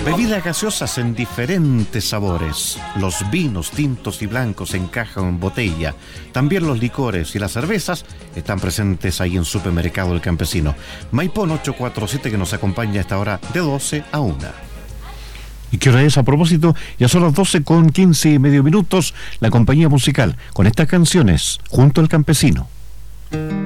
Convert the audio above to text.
Bebidas gaseosas en diferentes sabores. Los vinos tintos y blancos en caja o en botella. También los licores y las cervezas están presentes ahí en Supermercado El Campesino. Maipón 847, que nos acompaña a esta hora de 12 a 1. ¿Y qué hora es a propósito? Ya son las 12:15 minutos. La compañía musical con estas canciones junto al campesino.